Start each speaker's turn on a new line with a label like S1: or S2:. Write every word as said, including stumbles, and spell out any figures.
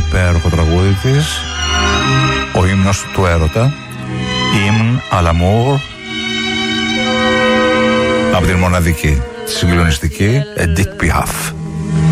S1: υπέροχο τραγούδι της, ο ύμνος του έρωτα, Hymne à l'amour, από την μοναδική, τη συγκλονιστική Edith Piaf.